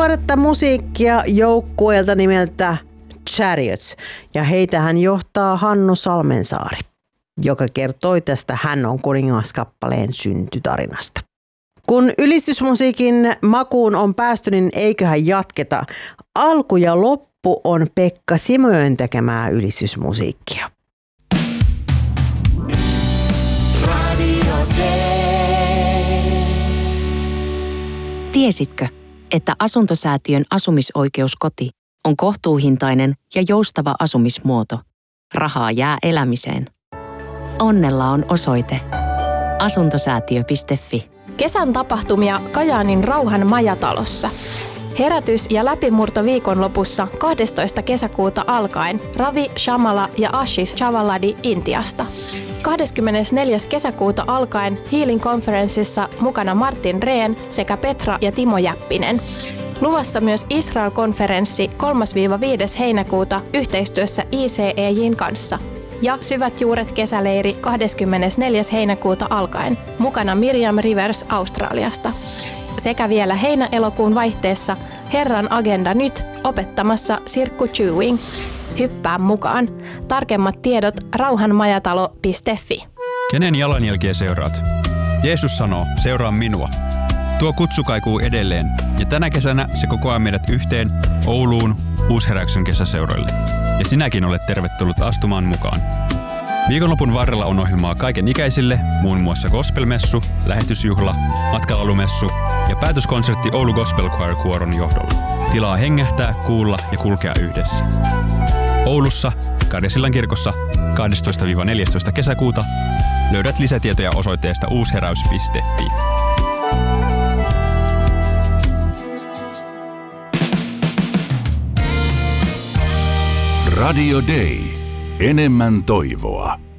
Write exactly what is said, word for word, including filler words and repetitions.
tuoretta musiikkia joukkueelta nimeltä Chariots, ja heitähän johtaa Hannu Salmensaari, joka kertoi tästä Hän on kuningaskappaleen syntytarinasta. Kun ylistysmusiikin makuun on päästy, niin eiköhän jatketa. Alku ja loppu on Pekka Simojoen tekemää ylistysmusiikkia. Tiesitkö, että Asuntosäätiön asumisoikeuskoti on kohtuuhintainen ja joustava asumismuoto? Rahaa jää elämiseen. Onnella on osoite asuntosäätiö piste fi. Kesän tapahtumia Kajaanin Rauhan majatalossa. Herätys- ja läpimurto viikonlopussa kahdestoista kesäkuuta alkaen Ravi Shamala ja Ashish Chavaladi Intiasta. kahdeskymmenesneljäs kesäkuuta alkaen Healing Conferenceissa mukana Martin Rehn sekä Petra ja Timo Jäppinen. Luvassa myös Israel-konferenssi kolmas–viides heinäkuuta yhteistyössä I C E J:n kanssa. Ja Syvät juuret kesäleiri kahdeskymmenesneljäs heinäkuuta alkaen, mukana Miriam Rivers Australiasta. Sekä vielä heinä-elokuun vaihteessa Herran agenda nyt opettamassa Sirkku Chewing. Hyppää mukaan. Tarkemmat tiedot rauhanmajatalo piste fi. Kenen jalanjälkiä seuraat? Jeesus sanoo, seuraa minua. Tuo kutsu kaikuu edelleen, ja tänä kesänä se kokoaa meidät yhteen Ouluun Uusheräyksen kesäseuroille. Ja sinäkin olet tervetullut astumaan mukaan. Viikonlopun varrella on ohjelmaa kaiken ikäisille, muun muassa gospelmessu, lähetysjuhla, matkalaulumessu ja päätöskonsertti Oulu Gospel Choir Kuoron johdolla. Tilaa hengähtää, kuulla ja kulkea yhdessä. Oulussa, Karjasillan kirkossa kahdestoista–neljästoista kesäkuuta löydät lisätietoja osoitteesta uusheräys piste fi. Radio Day. Enemmän toivoa.